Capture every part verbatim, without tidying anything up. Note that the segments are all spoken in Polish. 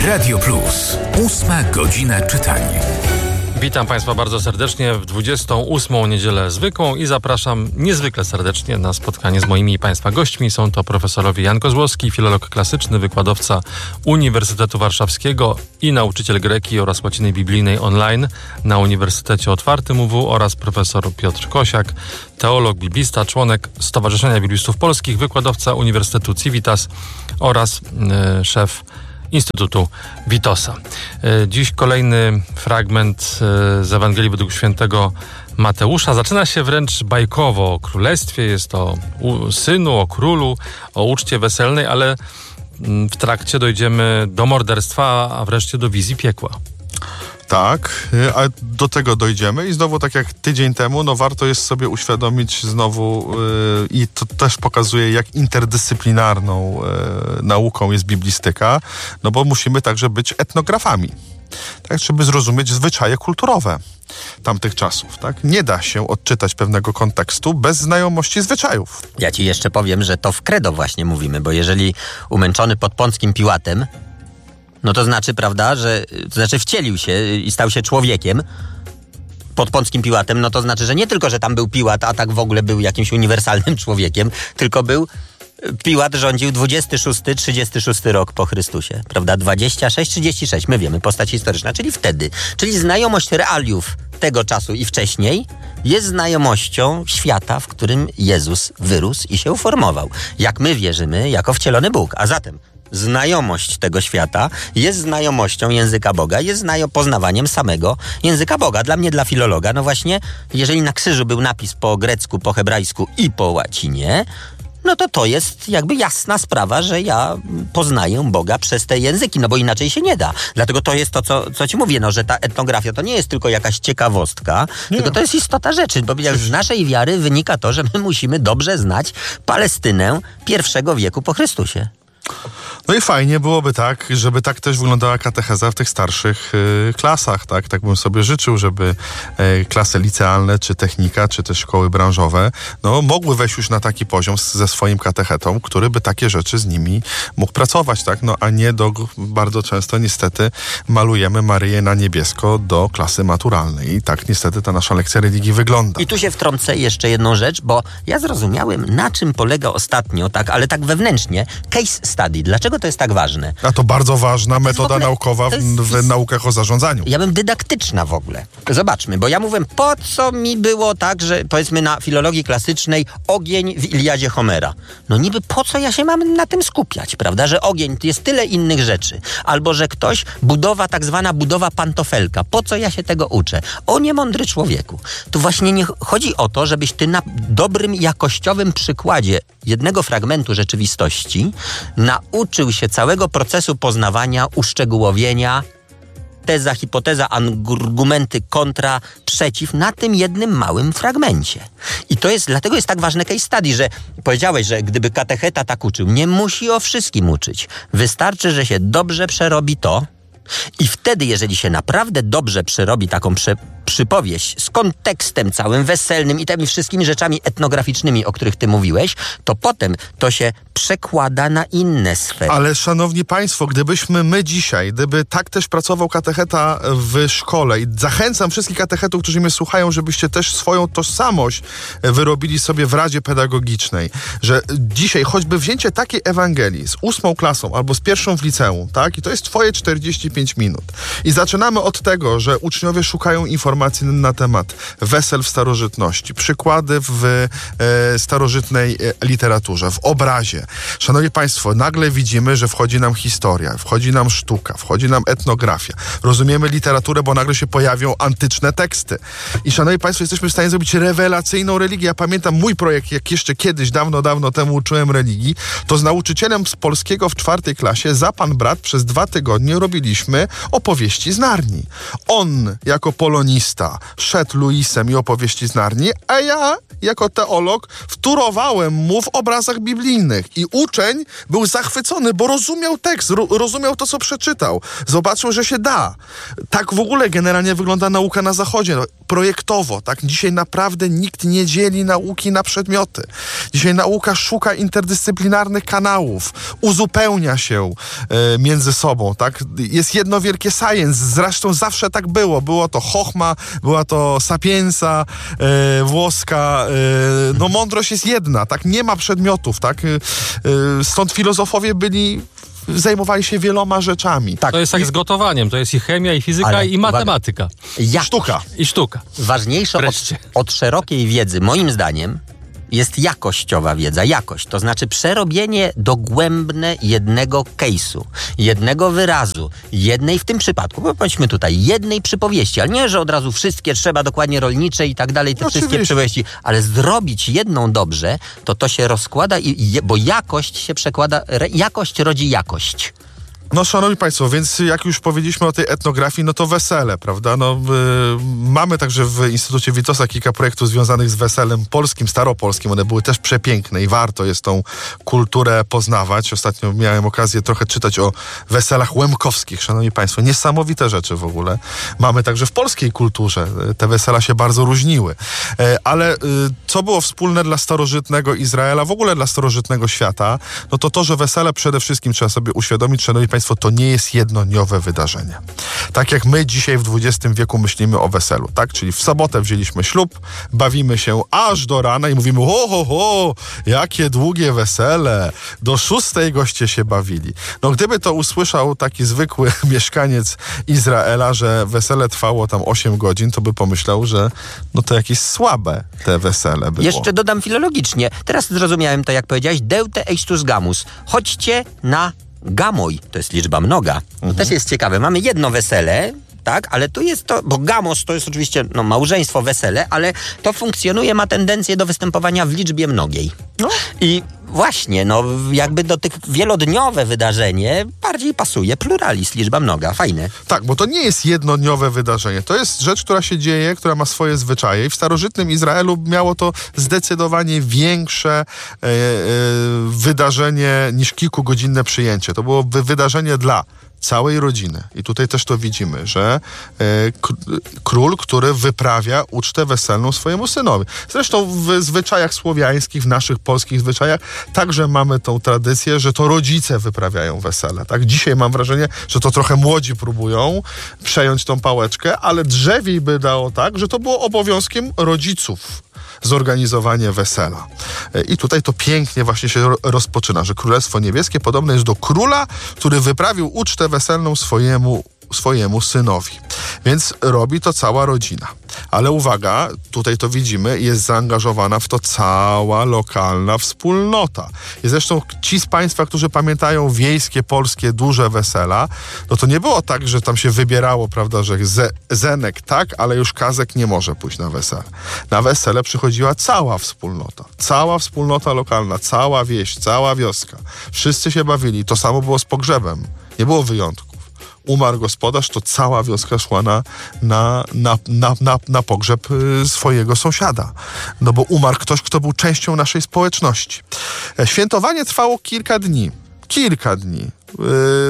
Radio Plus. Ósma godzina czytania. Witam Państwa bardzo serdecznie w dwudziestą ósmą niedzielę zwykłą i zapraszam niezwykle serdecznie na spotkanie z moimi i Państwa gośćmi. Są to profesorowie Jan Kozłowski, filolog klasyczny, wykładowca Uniwersytetu Warszawskiego i nauczyciel greki oraz łaciny biblijnej online na Uniwersytecie Otwartym U W oraz profesor Piotr Kosiak, teolog, biblista, członek Stowarzyszenia Biblistów Polskich, wykładowca Uniwersytetu Civitas oraz yy, szef Instytutu Witosa. Dziś kolejny fragment z Ewangelii według świętego Mateusza. Zaczyna się wręcz bajkowo o królestwie. Jest to o synu, o królu, o uczcie weselnej, ale w trakcie dojdziemy do morderstwa, a wreszcie do wizji piekła. Tak, a do tego dojdziemy i znowu tak jak tydzień temu, no warto jest sobie uświadomić znowu yy, i to też pokazuje, jak interdyscyplinarną yy, nauką jest biblistyka, no bo musimy także być etnografami, tak, żeby zrozumieć zwyczaje kulturowe tamtych czasów, tak? Nie da się odczytać pewnego kontekstu bez znajomości zwyczajów. Ja ci jeszcze powiem, że to w credo właśnie mówimy, bo jeżeli umęczony pod Pąckim Piłatem, no to znaczy, prawda, że to znaczy wcielił się i stał się człowiekiem pod Pąckim Piłatem, no to znaczy, że nie tylko, że tam był Piłat, a tak w ogóle był jakimś uniwersalnym człowiekiem, tylko był Piłat rządził dwudziesty szósty trzydziesty szósty rok po Chrystusie, prawda, dwadzieścia sześć trzydzieści sześć, my wiemy, postać historyczna, czyli wtedy, czyli znajomość realiów tego czasu i wcześniej jest znajomością świata, w którym Jezus wyrósł i się uformował, jak my wierzymy, jako wcielony Bóg, a zatem znajomość tego świata jest znajomością języka Boga, jest znajo- poznawaniem samego języka Boga. Dla mnie, dla filologa, no właśnie, jeżeli na krzyżu był napis po grecku, po hebrajsku i po łacinie, no to to jest jakby jasna sprawa, że ja poznaję Boga przez te języki, no bo inaczej się nie da. Dlatego to jest to, co, co ci mówię, no, że ta etnografia to nie jest tylko jakaś ciekawostka, nie. Tylko to jest istota rzeczy, bo z naszej wiary wynika to, że my musimy dobrze znać Palestynę pierwszego wieku po Chrystusie. No i fajnie byłoby tak, żeby tak też wyglądała katecheza w tych starszych y, klasach, tak? Tak bym sobie życzył, żeby y, klasy licealne, czy technika, czy też szkoły branżowe, no mogły wejść już na taki poziom z, ze swoim katechetą, który by takie rzeczy z nimi mógł pracować, tak? No a nie do, bardzo często niestety malujemy Maryję na niebiesko do klasy maturalnej i tak niestety ta nasza lekcja religii wygląda. I tu się wtrącę jeszcze jedną rzecz, bo ja zrozumiałem, na czym polega ostatnio, tak, ale tak wewnętrznie, case study. Dlaczego to jest tak ważne? A to bardzo ważna metoda ogóle, naukowa w, jest, w naukach o zarządzaniu. Ja bym dydaktyczna w ogóle. Zobaczmy, bo ja mówię, po co mi było tak, że powiedzmy na filologii klasycznej ogień w Iliadzie Homera. No niby po co ja się mam na tym skupiać, prawda? Że ogień, jest tyle innych rzeczy. Albo, że ktoś, budowa, tak zwana budowa pantofelka. Po co ja się tego uczę? O niemądry człowieku. Tu właśnie nie chodzi o to, żebyś ty na dobrym, jakościowym przykładzie jednego fragmentu rzeczywistości nauczył się całego procesu poznawania, uszczegółowienia, teza, hipoteza, argumenty kontra, przeciw na tym jednym małym fragmencie. I to jest, dlatego jest tak ważne case study, że powiedziałeś, że gdyby katecheta tak uczył, nie musi o wszystkim uczyć. Wystarczy, że się dobrze przerobi to i wtedy, jeżeli się naprawdę dobrze przerobi taką prze, przypowieść z kontekstem całym weselnym i tymi wszystkimi rzeczami etnograficznymi, o których ty mówiłeś, to potem to się przekłada na inne sfery. Ale szanowni państwo, gdybyśmy my dzisiaj, gdyby tak też pracował katecheta w szkole i zachęcam wszystkich katechetów, którzy mnie słuchają, żebyście też swoją tożsamość wyrobili sobie w Radzie Pedagogicznej, że dzisiaj choćby wzięcie takiej Ewangelii z ósmą klasą albo z pierwszą w liceum, tak? I to jest twoje czterdzieści pięć minut. I zaczynamy od tego, że uczniowie szukają informacji na temat wesel w starożytności, przykłady w e, starożytnej e, literaturze, w obrazie. Szanowni państwo, nagle widzimy, że wchodzi nam historia, wchodzi nam sztuka, wchodzi nam etnografia. Rozumiemy literaturę, bo nagle się pojawią antyczne teksty. I szanowni państwo, jesteśmy w stanie zrobić rewelacyjną religię. Ja pamiętam mój projekt, jak jeszcze kiedyś, dawno, dawno temu uczyłem religii, to z nauczycielem z polskiego w czwartej klasie za pan brat przez dwa tygodnie robiliśmy opowieści z Narni. On jako polonista szedł Luisem i opowieści z Narni, a ja jako teolog wtórowałem mu w obrazach biblijnych. I uczeń był zachwycony, bo rozumiał tekst, ro- rozumiał to, co przeczytał. Zobaczył, że się da. Tak w ogóle generalnie wygląda nauka na Zachodzie. No, projektowo, tak? Dzisiaj naprawdę nikt nie dzieli nauki na przedmioty. Dzisiaj nauka szuka interdyscyplinarnych kanałów, uzupełnia się e, między sobą, tak? Jest jedno wielkie science, zresztą zawsze tak było. Było to chochma, była to sapienza e, włoska, e, no mądrość jest jedna, tak? Nie ma przedmiotów, tak? E, e, stąd filozofowie byli zajmowali się wieloma rzeczami. Tak. To jest tak z gotowaniem, to jest i chemia, i fizyka, Ale i matematyka. Jak? Sztuka. I sztuka. Ważniejsze od, od szerokiej wiedzy, moim zdaniem, jest jakościowa wiedza, jakość. To znaczy przerobienie dogłębne jednego case'u, jednego wyrazu, jednej w tym przypadku, bo powiedzmy tutaj, jednej przypowieści, ale nie, że od razu wszystkie trzeba dokładnie rolnicze i tak dalej, te No, wszystkie oczywiście. przypowieści, ale zrobić jedną dobrze, to to się rozkłada, i, i, bo jakość się przekłada, re, jakość rodzi jakość. No, szanowni państwo, więc jak już powiedzieliśmy o tej etnografii, no to wesele, prawda? No, y, mamy także w Instytucie Witosa kilka projektów związanych z weselem polskim, staropolskim. One były też przepiękne i warto jest tą kulturę poznawać. Ostatnio miałem okazję trochę czytać o weselach łemkowskich, szanowni państwo. Niesamowite rzeczy w ogóle. Mamy także w polskiej kulturze. Te wesela się bardzo różniły. E, ale y, co było wspólne dla starożytnego Izraela, w ogóle dla starożytnego świata, no to to, że wesele przede wszystkim trzeba sobie uświadomić, szanowni państwo, to nie jest jednodniowe wydarzenie. Tak jak my dzisiaj w dwudziestym wieku myślimy o weselu, tak? Czyli w sobotę wzięliśmy ślub, bawimy się aż do rana i mówimy ho, ho, ho, jakie długie wesele, do szóstej goście się bawili. No gdyby to usłyszał taki zwykły mieszkaniec Izraela, że wesele trwało tam osiem godzin, to by pomyślał, że no to jakieś słabe te wesele było. Jeszcze dodam filologicznie. Teraz zrozumiałem to, jak powiedziałeś, deute eistus gamus. Chodźcie na gamoj, to jest liczba mnoga. To Mhm. też jest ciekawe. Mamy jedno wesele, tak, ale tu jest to, bo gamos to jest oczywiście no, małżeństwo, wesele, ale to funkcjonuje, ma tendencję do występowania w liczbie mnogiej. No. I właśnie, no jakby do tych wielodniowe wydarzenie bardziej pasuje pluralizm, liczba mnoga. Fajne. Tak, bo to nie jest jednodniowe wydarzenie. To jest rzecz, która się dzieje, która ma swoje zwyczaje. I w starożytnym Izraelu miało to zdecydowanie większe e, e, wydarzenie niż kilkugodzinne przyjęcie. To było wy- wydarzenie dla całej rodziny. I tutaj też to widzimy, że e, k- król, który wyprawia ucztę weselną swojemu synowi. Zresztą w zwyczajach słowiańskich, w naszych polskich zwyczajach także mamy tą tradycję, że to rodzice wyprawiają wesele. Tak? Dzisiaj mam wrażenie, że to trochę młodzi próbują przejąć tą pałeczkę, ale drzewiej by dało tak, że to było obowiązkiem rodziców zorganizowanie wesela. I tutaj to pięknie właśnie się rozpoczyna, że Królestwo Niebieskie podobne jest do króla, który wyprawił ucztę weselną swojemu, swojemu synowi. Więc robi to cała rodzina. Ale uwaga, tutaj to widzimy, jest zaangażowana w to cała lokalna wspólnota. I zresztą ci z państwa, którzy pamiętają wiejskie, polskie, duże wesela, no to nie było tak, że tam się wybierało, prawda, że ze, Zenek tak, ale już Kazek nie może pójść na wesele. Na wesele przychodziła cała wspólnota. Cała wspólnota lokalna, cała wieś, cała wioska. Wszyscy się bawili. To samo było z pogrzebem. Nie było wyjątków. Umarł gospodarz, to cała wioska szła na, na, na, na, na, na pogrzeb y, swojego sąsiada. No bo umarł ktoś, kto był częścią naszej społeczności. E, Świętowanie trwało kilka dni. Kilka dni. Yy,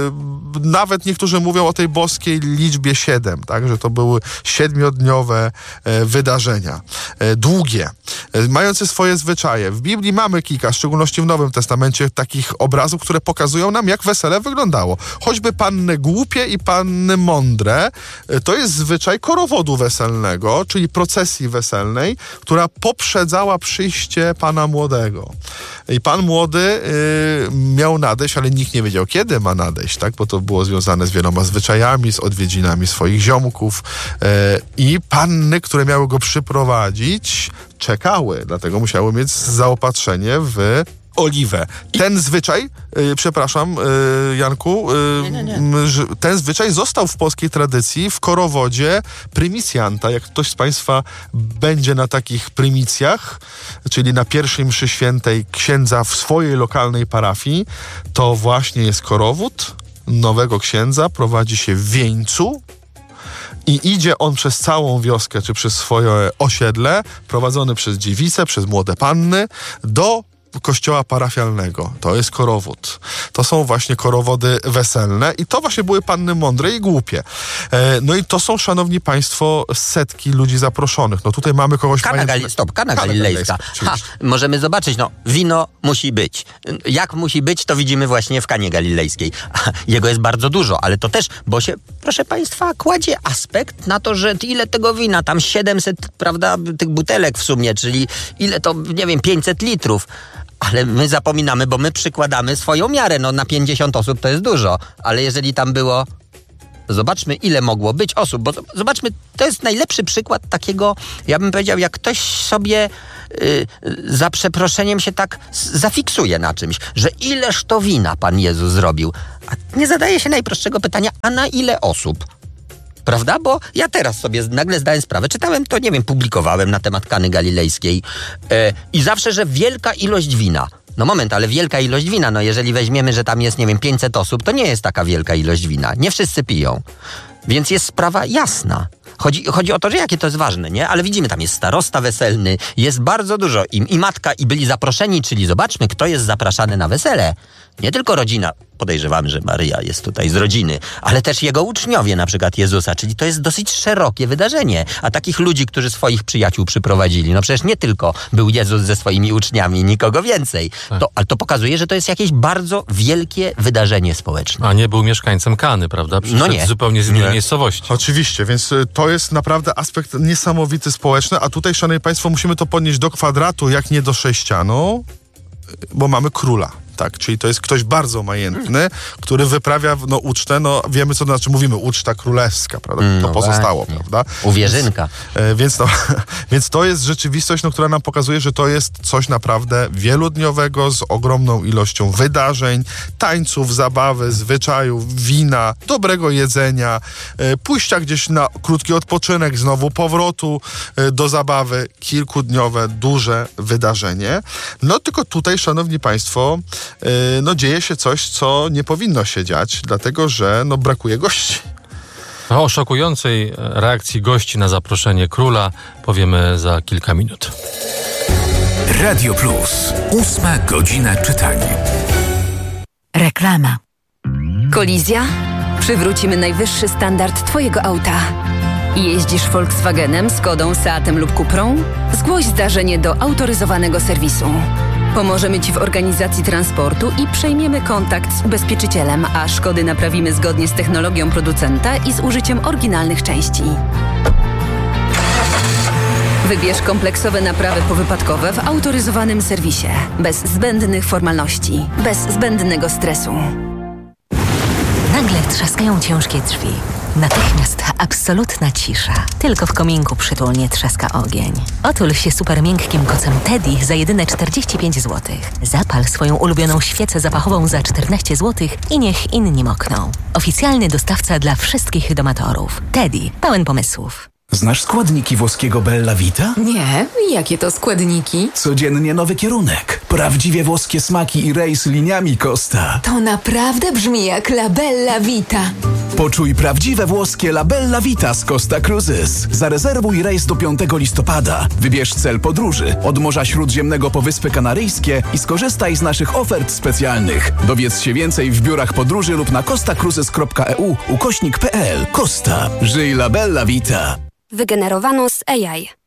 nawet niektórzy mówią o tej boskiej liczbie siedem, tak, że to były siedmiodniowe e, wydarzenia. E, długie, e, mające swoje zwyczaje. W Biblii mamy kilka, w szczególności w Nowym Testamencie, takich obrazów, które pokazują nam, jak wesele wyglądało. Choćby panny głupie i panny mądre, e, to jest zwyczaj korowodu weselnego, czyli procesji weselnej, która poprzedzała przyjście pana młodego. I pan młody y, miał nadejść, ale nikt nie wiedział, kiedy ma nadejść, tak? Bo to było związane z wieloma zwyczajami, z odwiedzinami swoich ziomków. Y, I panny, które miały go przyprowadzić, czekały. Dlatego musiały mieć zaopatrzenie w oliwę. Ten zwyczaj, yy, przepraszam, yy, Janku, yy, Nie, nie, nie. że ten zwyczaj został w polskiej tradycji w korowodzie prymisjanta. Jak ktoś z państwa będzie na takich prymicjach, czyli na pierwszej mszy świętej księdza w swojej lokalnej parafii, to właśnie jest korowód nowego księdza, prowadzi się w wieńcu i idzie on przez całą wioskę, czy przez swoje osiedle, prowadzony przez dziewice, przez młode panny, do kościoła parafialnego, to jest korowód. To są właśnie korowody weselne i to właśnie były panny mądre i głupie. E, no i to są, szanowni państwo, setki ludzi zaproszonych. No tutaj mamy kogoś... Kana Gali- stop, Kana Galilejska. Ha, możemy zobaczyć, no, wino musi być. Jak musi być, to widzimy właśnie w Kanie Galilejskiej. Jego jest bardzo dużo, ale to też, bo się, proszę państwa, kładzie aspekt na to, że ile tego wina, tam siedemset, prawda, tych butelek w sumie, czyli ile to, nie wiem, pięćset litrów. Ale my zapominamy, bo my przykładamy swoją miarę. No na pięćdziesiąt osób to jest dużo, ale jeżeli tam było... Zobaczmy, ile mogło być osób, bo zobaczmy, to jest najlepszy przykład takiego, ja bym powiedział, jak ktoś sobie yy, za przeproszeniem się tak zafiksuje na czymś, że ileż to wina Pan Jezus zrobił, a nie zadaje się najprostszego pytania, a na ile osób? Prawda? Bo ja teraz sobie nagle zdałem sprawę, czytałem to, nie wiem, publikowałem na temat Kany Galilejskiej yy, i zawsze, że wielka ilość wina. No moment, ale wielka ilość wina, no jeżeli weźmiemy, że tam jest, nie wiem, pięćset osób, to nie jest taka wielka ilość wina. Nie wszyscy piją. Więc jest sprawa jasna. Chodzi, chodzi o to, że jakie to jest ważne, nie? Ale widzimy, tam jest starosta weselny, jest bardzo dużo. I, i matka, i byli zaproszeni, czyli zobaczmy, kto jest zapraszany na wesele. Nie tylko rodzina, podejrzewamy, że Maryja jest tutaj z rodziny, ale też jego uczniowie, na przykład Jezusa, czyli to jest dosyć szerokie wydarzenie. A takich ludzi, którzy swoich przyjaciół przyprowadzili, no przecież nie tylko był Jezus ze swoimi uczniami, nikogo więcej. Tak. To, ale to pokazuje, że to jest jakieś bardzo wielkie wydarzenie społeczne. A nie był mieszkańcem Kany, prawda? Przyszedł No nie. zupełnie z innej Nie. miejscowości. Oczywiście, więc y, to jest naprawdę aspekt niesamowity społeczny, a tutaj, szanowni państwo, musimy to podnieść do kwadratu, jak nie do sześcianu, y, bo mamy króla. Tak, czyli to jest ktoś bardzo majętny, który wyprawia no, ucztę, no wiemy co to znaczy, mówimy uczta królewska, prawda? To No pozostało, właśnie. prawda? Uwierzynka. Więc, e, więc, no, więc to jest rzeczywistość, no, która nam pokazuje, że to jest coś naprawdę wielodniowego, z ogromną ilością wydarzeń, tańców, zabawy, zwyczajów, wina, dobrego jedzenia, e, pójścia gdzieś na krótki odpoczynek, znowu powrotu e, do zabawy, kilkudniowe, duże wydarzenie. No tylko tutaj, szanowni państwo, no dzieje się coś, co nie powinno się dziać, dlatego że no, brakuje gości. No, o szokującej reakcji gości na zaproszenie króla powiemy za kilka minut. Radio Plus. Ósma godzina czytania. Reklama. Kolizja? Przywrócimy najwyższy standard Twojego auta. Jeździsz Volkswagenem, Skodą, Seatem lub Cuprą? Zgłoś zdarzenie do autoryzowanego serwisu. Pomożemy Ci w organizacji transportu i przejmiemy kontakt z ubezpieczycielem, a szkody naprawimy zgodnie z technologią producenta i z użyciem oryginalnych części. Wybierz kompleksowe naprawy powypadkowe w autoryzowanym serwisie. Bez zbędnych formalności, bez zbędnego stresu. Nagle trzaskają ciężkie drzwi. Natychmiast absolutna cisza. Tylko w kominku przytulnie trzaska ogień. Otul się super miękkim kocem Teddy za jedyne czterdzieści pięć złotych. Zapal swoją ulubioną świecę zapachową za czternaście złotych i niech inni mokną. Oficjalny dostawca dla wszystkich domatorów. Teddy, pełen pomysłów. Znasz składniki włoskiego Bella Vita? Nie, jakie to składniki? Codziennie nowy kierunek. Prawdziwie włoskie smaki i rejs liniami Costa. To naprawdę brzmi jak La Bella Vita. Poczuj prawdziwe włoskie La Bella Vita z Costa Cruises. Zarezerwuj rejs do piątego listopada. Wybierz cel podróży od Morza Śródziemnego po Wyspy Kanaryjskie i skorzystaj z naszych ofert specjalnych. Dowiedz się więcej w biurach podróży lub na costacruises kropka e u ukośnik p l. Costa. Żyj La Bella Vita. Wygenerowano z A I.